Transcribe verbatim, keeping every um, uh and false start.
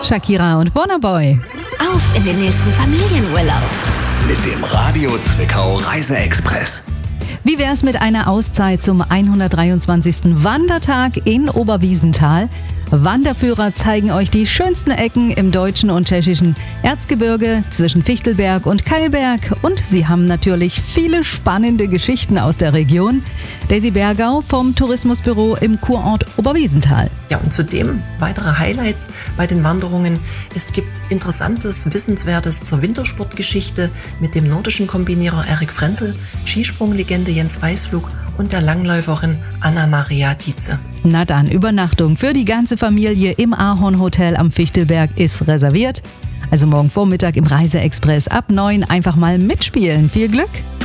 Shakira und Burna Boy. Auf in den nächsten Familienurlaub. Mit dem Radio Zwickau Reise-Express. Wie wär's mit einer Auszeit zum hundertdreiundzwanzigsten Wandertag in Oberwiesenthal? Wanderführer zeigen euch die schönsten Ecken im deutschen und tschechischen Erzgebirge zwischen Fichtelberg und Keilberg. Und sie haben natürlich viele spannende Geschichten aus der Region. Daisy Bergau vom Tourismusbüro im Kurort Oberwiesenthal. Ja, und zudem weitere Highlights bei den Wanderungen. Es gibt Interessantes, Wissenswertes zur Wintersportgeschichte mit dem nordischen Kombinierer Erik Frenzel, Skisprunglegende Jens Weißflug und der Langläuferin Anna-Maria Tietze. Na dann, Übernachtung für die ganze Familie im Ahorn-Hotel am Fichtelberg ist reserviert. Also morgen Vormittag im Reise-Express ab neun einfach mal mitspielen. Viel Glück!